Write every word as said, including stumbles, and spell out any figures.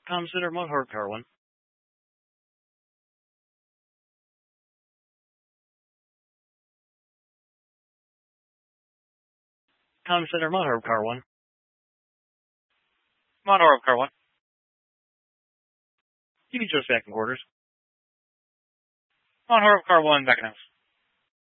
Consider motor car one. Consider motor car one. Motor car one. You can just second quarters. Motor car one back in house.